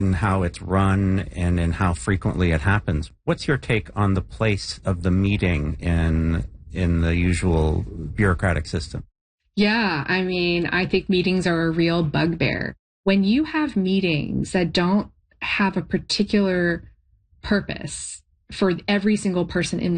and how it's run and in how frequently it happens. What's your take on the place of the meeting in the usual bureaucratic system? Yeah, I mean, I think meetings are a real bugbear. When you have meetings that don't have a particular purpose for every single person in